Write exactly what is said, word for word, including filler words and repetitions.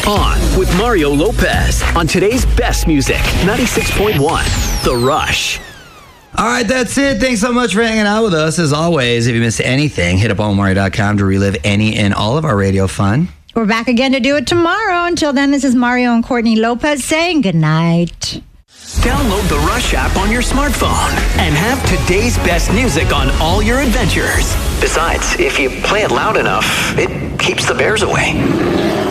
On with Mario Lopez on today's best music, ninety-six point one, The Rush. All right, that's it. Thanks so much for hanging out with us. As always, if you missed anything, hit up Omari dot com to relive any and all of our radio fun. We're back again to do it tomorrow. Until then, this is Mario and Courtney Lopez saying goodnight. Download the Rush app on your smartphone and have today's best music on all your adventures. Besides, if you play it loud enough, it keeps the bears away.